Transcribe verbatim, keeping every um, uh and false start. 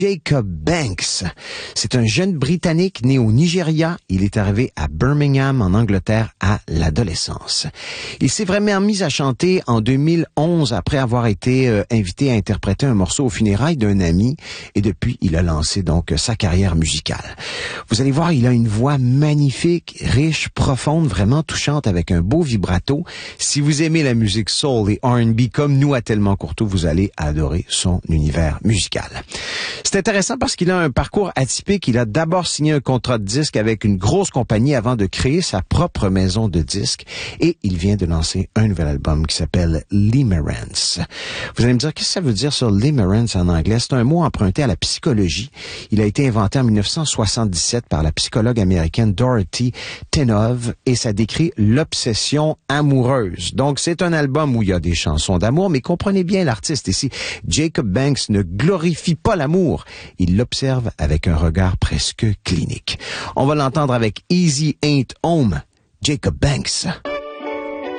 Jacob Banks. C'est un jeune Britannique né au Nigeria. Il est arrivé à Birmingham, en Angleterre, à l'adolescence. Il s'est vraiment mis à chanter en deux mille onze après avoir été euh, invité à interpréter un morceau aux funérailles d'un ami. Et depuis, il a lancé donc sa carrière musicale. Vous allez voir, il a une voix magnifique, riche, profonde, vraiment touchante avec un beau vibrato. Si vous aimez la musique soul et R and B comme nous à Tellement Courteau, vous allez adorer son univers musical. C'est intéressant parce qu'il a un parcours atypique. Il a d'abord signé un contrat de disque avec une grosse compagnie avant de créer sa propre maison de disques. Et il vient de lancer un nouvel album qui s'appelle Limerence. Vous allez me dire, qu'est-ce que ça veut dire sur Limerence en anglais? C'est un mot emprunté à la psychologie. Il a été inventé en dix-neuf cent soixante-dix-sept par la psychologue américaine Dorothy Tenove et ça décrit l'obsession amoureuse. Donc, c'est un album où il y a des chansons d'amour, mais comprenez bien l'artiste ici. Jacob Banks ne glorifie pas l'amour. Il l'observe avec un regard presque clinique. On va l'entendre avec Easy Ain't Home, Jacob Banks.